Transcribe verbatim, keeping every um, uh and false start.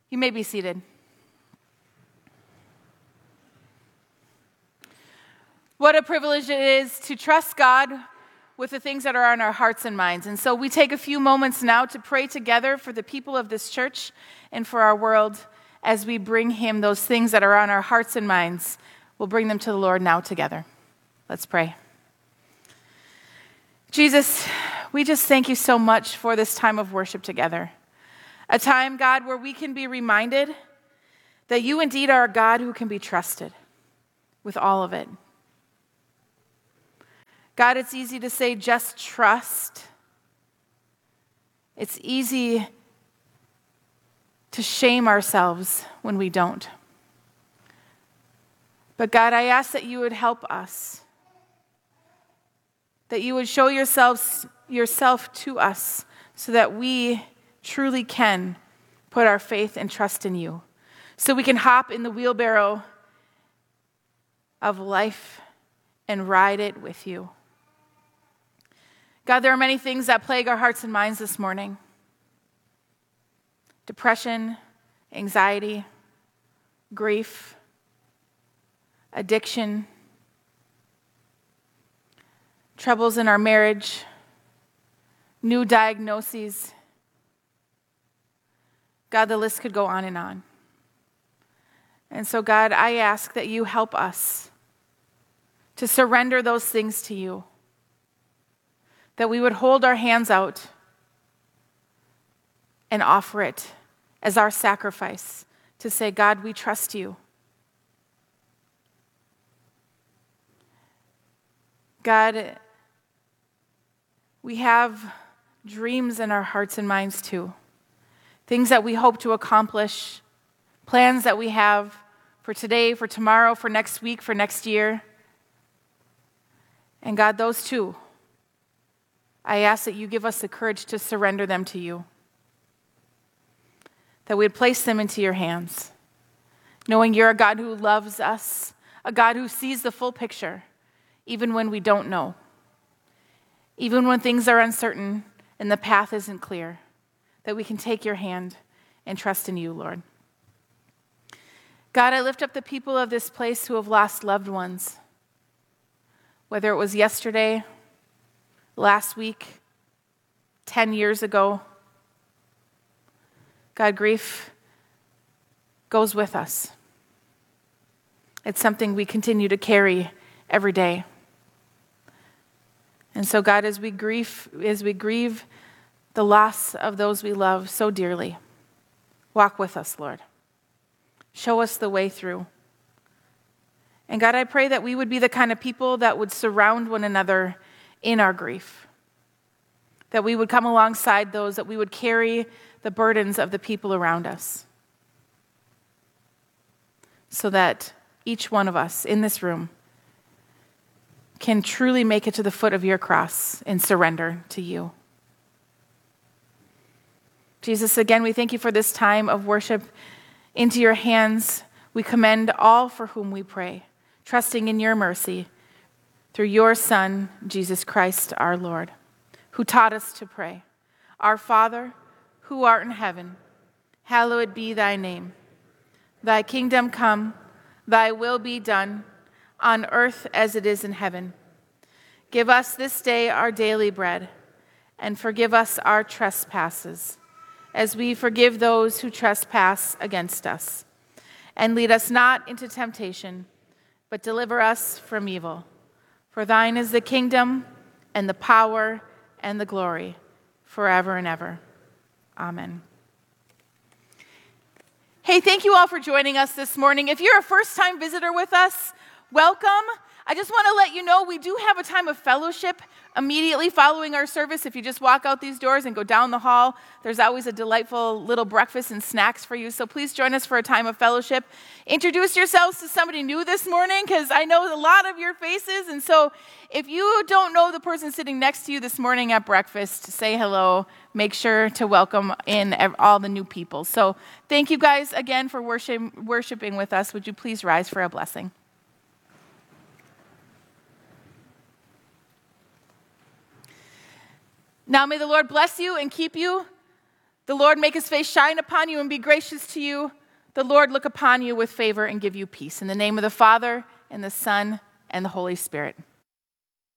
You may be seated. What a privilege it is to trust God with the things that are on our hearts and minds. And so we take a few moments now to pray together for the people of this church and for our world as we bring him those things that are on our hearts and minds. We'll bring them to the Lord now together. Let's pray. Jesus, we just thank you so much for this time of worship together. A time, God, where we can be reminded that you indeed are a God who can be trusted with all of it. God, it's easy to say just trust. It's easy to shame ourselves when we don't. But God, I ask that you would help us, that you would show yourselves, yourself to us so that we truly can put our faith and trust in you, so we can hop in the wheelbarrow of life and ride it with you. God, there are many things that plague our hearts and minds this morning. Depression, anxiety, grief, addiction, troubles in our marriage, new diagnoses. God, the list could go on and on. And so, God, I ask that you help us to surrender those things to you, that we would hold our hands out and offer it as our sacrifice to say, God, we trust you. God, we have dreams in our hearts and minds too. Things that we hope to accomplish, plans that we have for today, for tomorrow, for next week, for next year. And God, those too, I ask that you give us the courage to surrender them to you, that we'd place them into your hands, knowing you're a God who loves us, a God who sees the full picture, even when we don't know, even when things are uncertain and the path isn't clear, that we can take your hand and trust in you, Lord. God, I lift up the people of this place who have lost loved ones, whether it was yesterday, last week, ten years ago. God, grief goes with us. It's something we continue to carry every day. And so, God, as we grieve, as we grieve the loss of those we love so dearly, walk with us, Lord. Show us the way through. And God, I pray that we would be the kind of people that would surround one another in our grief, that we would come alongside those, that we would carry the burdens of the people around us, so that each one of us in this room can truly make it to the foot of your cross and surrender to you. Jesus, again, we thank you for this time of worship. Into your hands we commend all for whom we pray, trusting in your mercy through your Son, Jesus Christ, our Lord, who taught us to pray. Our Father, who art in heaven, hallowed be thy name. Thy kingdom come, thy will be done, on earth as it is in heaven. Give us this day our daily bread, and forgive us our trespasses, as we forgive those who trespass against us. And lead us not into temptation, but deliver us from evil. For thine is the kingdom, and the power, and the glory, forever and ever. Amen. Hey, thank you all for joining us this morning. If you're a first-time visitor with us, welcome. I just want to let you know we do have a time of fellowship immediately following our service. If you just walk out these doors and go down the hall, there's always a delightful little breakfast and snacks for you. So please join us for a time of fellowship. Introduce yourselves to somebody new this morning, because I know a lot of your faces. And so if you don't know the person sitting next to you this morning at breakfast, say hello. Make sure to welcome in all the new people. So thank you guys again for worship, worshiping with us. Would you please rise for a blessing? Now may the Lord bless you and keep you. The Lord make his face shine upon you and be gracious to you. The Lord look upon you with favor and give you peace. In the name of the Father, and the Son, and the Holy Spirit.